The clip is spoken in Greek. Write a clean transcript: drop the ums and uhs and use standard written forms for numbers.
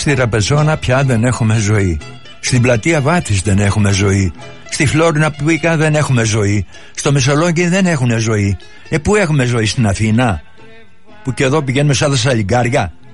Στη Τραπεζώνα πια δεν έχουμε ζωή. Στην πλατεία Βάτης δεν έχουμε ζωή. Στη Φλόρινα Πίκα δεν έχουμε ζωή. Στο Μεσολόγγι δεν έχουν ζωή. Πού έχουμε ζωή? Στην Αθήνα, που και εδώ πηγαίνουμε σαν τα σαλιγκάρια.